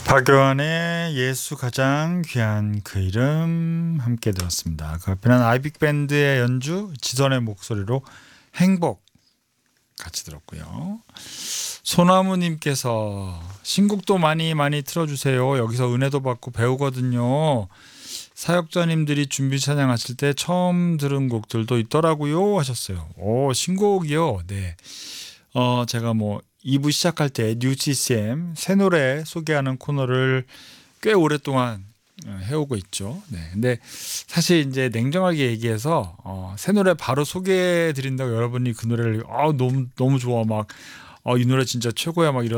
박요한의 예수 가장 귀한 그 이름 함께 들었습니다. 그 앞에는 아이빅밴드의 연주, 지선의 목소리로 행복 같이 들었고요. 소나무님께서 신곡도 많이 틀어주세요. 여기서 은혜도 받고 배우거든요. 사역자님들이 준비 찬양하실 때 처음 들은 곡들도 있더라고요 하셨어요. 오, 신곡이요. 네. 제가 2부 시작할 때 뉴CCM 새 노래 소개하는 코너를 꽤 오랫동안 해오고 있죠. 네. 근데 사실 이제 냉정하게 얘기해서 새 노래 바로 소개해 드린다고 여러분이 그 노래를 너무 좋아 막 이 노래 진짜 최고야 막 이런